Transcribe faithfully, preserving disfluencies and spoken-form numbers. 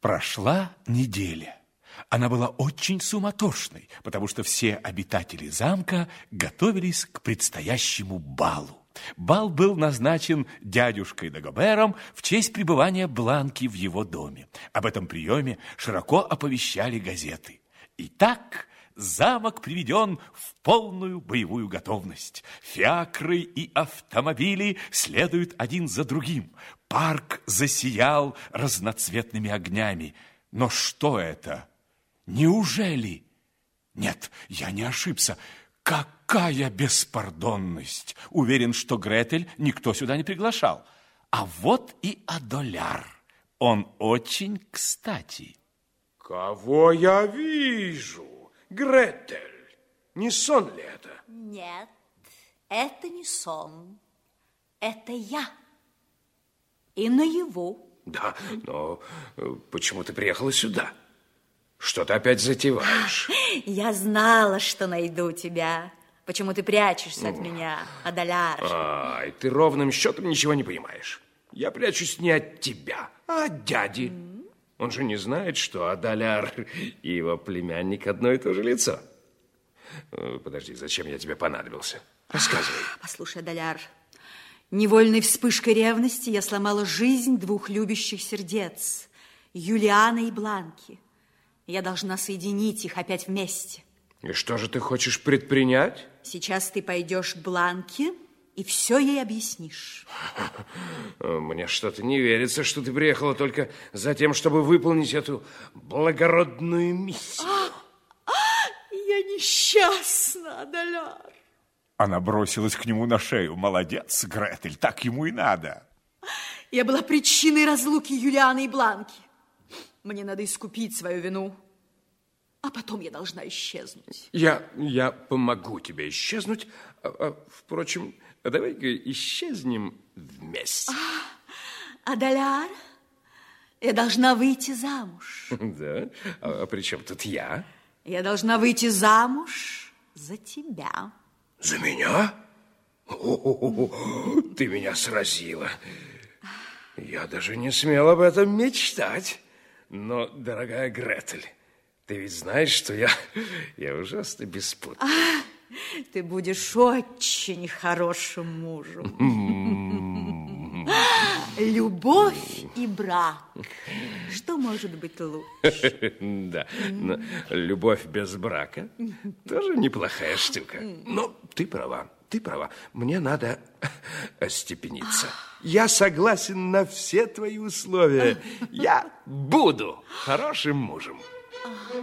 Прошла неделя. Она была очень суматошной, потому что все обитатели замка готовились к предстоящему балу. Бал был назначен дядюшкой Дагобером в честь пребывания Бланки в его доме. Об этом приеме широко оповещали газеты. Итак, замок приведен в полную боевую готовность. Фиакры и автомобили следуют один за другим. Парк засиял разноцветными огнями. Но что это? Неужели? Нет, я не ошибся. Какая беспардонность! Уверен, что Гретель никто сюда не приглашал. А вот и Адоляр. Он очень кстати. Кого я вижу? Гретель, не сон ли это? Нет, это не сон. Это я. И наяву. Да, но почему ты приехала сюда? Что ты опять затеваешь? Я знала, что найду тебя. Почему ты прячешься от меня, Адоляр? Ай, ты ровным счетом ничего не понимаешь. Я прячусь не от тебя, а от дяди. Mm. Он же не знает, что Адоляр и его племянник одно и то же лицо. Подожди, зачем я тебе понадобился? Рассказывай. Послушай, Адоляр, невольной вспышкой ревности я сломала жизнь двух любящих сердец, Юлиана и Бланки. Я должна соединить их опять вместе. И что же ты хочешь предпринять? Сейчас ты пойдешь к Бланке и все ей объяснишь. Мне что-то не верится, что ты приехала только за тем, чтобы выполнить эту благородную миссию. А, а, я несчастна, Адоляр. Она бросилась к нему на шею. Молодец, Гретель, так ему и надо. Я была причиной разлуки Юлианы и Бланки. Мне надо искупить свою вину, а потом я должна исчезнуть. Я, я помогу тебе исчезнуть. А, а, впрочем, давай-ка исчезнем вместе. А, Адоляр, я должна выйти замуж. Да? А, а при чем тут я? Я должна выйти замуж за тебя. За меня? О-о-о-о, ты меня сразила. Я даже не смел об этом мечтать. Но, дорогая Гретель, ты ведь знаешь, что я, я ужасно беспутный. А, ты будешь очень хорошим мужем. Любовь и брак. Что может быть лучше? Да, но любовь без брака тоже неплохая штука. Но ты права, ты права. Мне надо остепениться. Я согласен на все твои условия. Я буду хорошим мужем.